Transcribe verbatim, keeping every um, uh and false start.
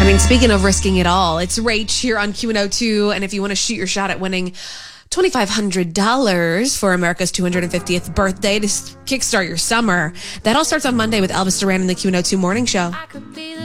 I mean, speaking of risking it all, it's Rach here on Q one oh two. And if you want to shoot your shot at winning two thousand five hundred dollars for America's two hundred fiftieth birthday to kickstart your summer, that all starts on Monday with Elvis Duran in the Q one oh two Morning Show.